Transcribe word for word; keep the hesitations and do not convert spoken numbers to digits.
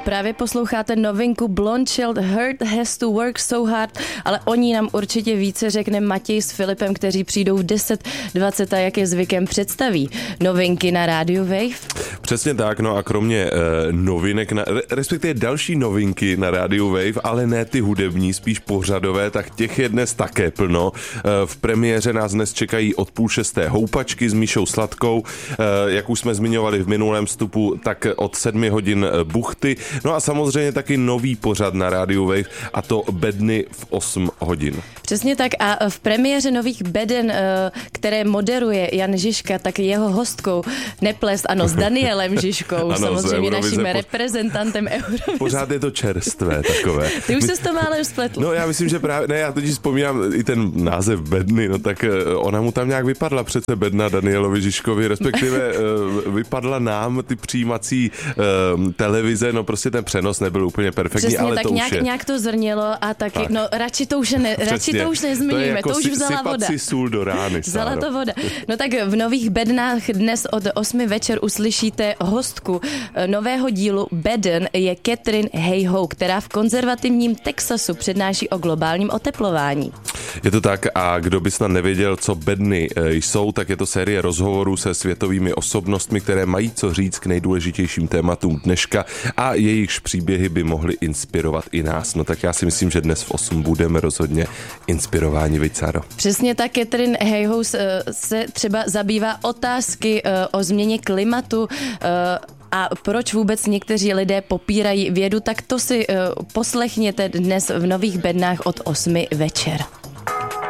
Právě posloucháte novinku Blonde Child Heart Has to Work So Hard, ale o ní nám určitě více řekne Matěj s Filipem, kteří přijdou v deset dvacet a jak je zvykem představí novinky na rádiu Wave. Přesně tak, no a kromě e, novinek, na, respektive další novinky na rádiu Wave, ale ne ty hudební, spíš pořadové, tak těch je dnes také plno. E, v premiéře nás dnes čekají od půl šesté Houpačky s Míšou Sladkou, e, jak už jsme zmiňovali v minulém vstupu, tak od sedmi hodin Buchty, no a samozřejmě taky nový pořad na rádiu Wave, a to Bedny v osm hodin. Přesně tak, a v premiéře nových Beden, které moderuje Jan Žižka, tak jeho hostkou Neplést, ano, s Danielem Žižkou, ano, samozřejmě naším po... reprezentantem Eurovize. Pořád je to čerstvé takové. Ty už My... se to málem spletl. No já myslím, že právě, ne, já totiž vzpomínám i ten název Bedny, no tak ona mu tam nějak vypadla přece Bedna Danielovi Žižkovi, respektive vypadla nám ty přijímací um, televize, no prostě ten přenos nebyl úplně perfektní, přesně, ale tak to nějak, už je. nějak to zrnělo a taky, tak. no radši to už, ne, radši to už nezmíníme, to, jako to už vzala voda. Si sůl do rány, vzala to voda. No tak v nových Bednách dnes od osmi večer uslyšíte hostku nového dílu Beden je Catherine Hayhoe, která v konzervativním Texasu přednáší o globálním oteplování. Je to tak, a kdo by snad nevěděl, co Bedny jsou, tak je to série rozhovorů se světovými osobnostmi, které mají co říct k nejdůležitějším tématům dneška a jejichž příběhy by mohly inspirovat i nás. No tak já si myslím, že dnes v osm budeme rozhodně inspirováni, viď, Sáro? Přesně tak, Catherine Hayhoe se třeba zabývá otázky o změně klimatu a proč vůbec někteří lidé popírají vědu, tak to si poslechněte dnes v nových Bednách od osmi večer.